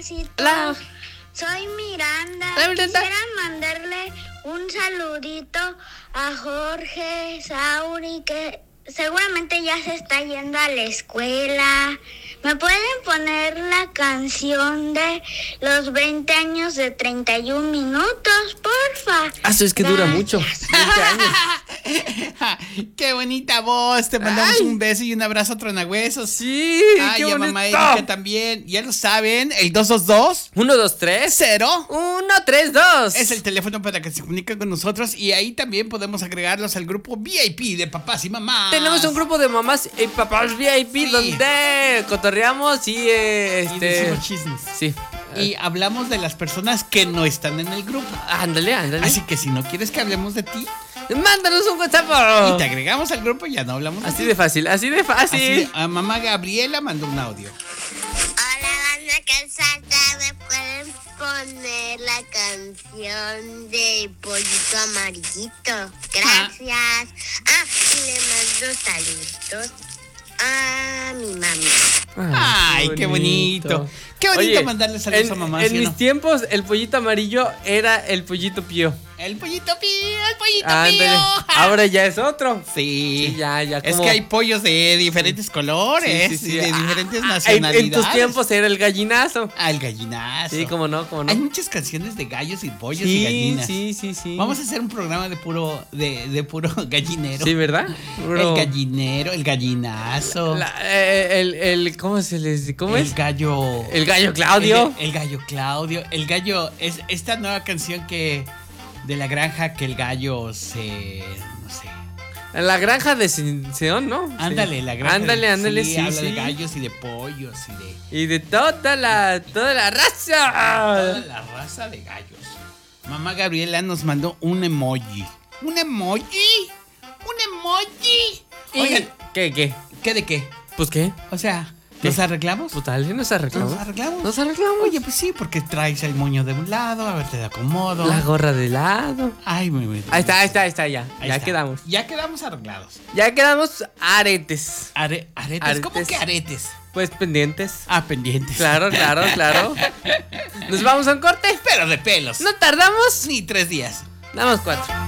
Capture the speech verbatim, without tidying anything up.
Hola. Soy Miranda. Hola, Miranda. Quisiera mandarle un saludito a Jorge Sauri, que seguramente ya se está yendo a la escuela. ¿Me pueden poner la canción de los veinte años de treinta y un minutos, porfa? Ah, eso es que dura mucho. veinte años. ¡Qué bonita voz! Te mandamos Ay. un beso y un abrazo tronagüesos. Sí, Ay, qué y a bonito. mamá Erika también. Ya lo saben, el dos dos dos uno dos tres cero uno tres dos es el teléfono para que se comuniquen con nosotros. Y ahí también podemos agregarlos al grupo V I P de papás y mamás. Tenemos un grupo de mamás y papás V I P sí. donde cotorreamos y eh, este... y decimos chismes. Sí. Y hablamos de las personas que no están en el grupo. Ándale, ándale. Así que si no quieres que hablemos de ti, mándanos un WhatsApp. Y te agregamos al grupo y ya no hablamos de Así ti. de fácil, así de fácil. Así de, a mamá Gabriela mandó un audio. Hola, banda cansada, ¿me pueden poner la canción del pollito amarillito? Gracias. Ah, y le mando saludos a mi mami. Ay, qué bonito. Qué bonito, qué bonito Oye, mandarle saludos en, a mamá. En ¿sí mis no? tiempos, el pollito amarillo era el pollito pío. El pollito pío, el pollito Ándale. pío. Ahora ya es otro. Sí, sí ya, ya. Es como... que hay pollos de diferentes colores, sí, sí, sí. y de diferentes ah, nacionalidades. En tus tiempos era el gallinazo. Ah, el gallinazo. Sí, cómo no, cómo no. Hay muchas canciones de gallos y pollos sí, y gallinas. Sí, sí, sí. Vamos a hacer un programa de puro, de, de puro gallinero. Sí, ¿verdad? Puro... El gallinero, el gallinazo. La, eh, el, el, ¿cómo se les cómo el es? El gallo. El gallo Claudio. El, el gallo Claudio. El gallo es esta nueva canción que de la granja que el gallo se, no sé. La granja de Seón, ¿no? Ándale, sí. la granja. Ándale, ándale, sí, sí. Habla sí. de gallos y de pollos y de. Y de toda la, toda la raza. Toda la raza de gallos. Mamá Gabriela nos mandó un emoji. ¿Un emoji? ¿Un emoji? Oigan, ¿qué, qué? ¿Qué de qué? Pues qué. O sea. ¿Qué? ¿Nos arreglamos? Pues tal vez nos arreglamos. ¿Nos arreglamos? Nos arreglamos. Oye, pues sí, porque traes el moño de un lado, a ver, te acomodo. La gorra de lado. Ay, muy bien. Ahí está, ahí está, ahí está, ya. Ahí ya está. quedamos. Ya quedamos arreglados. Ya quedamos aretes. Are, aretes. aretes. ¿Cómo que aretes? Pues pendientes. Ah, pendientes. Claro, claro, claro. Nos vamos a un corte. Pero de pelos. No tardamos ni tres días. Damos cuatro.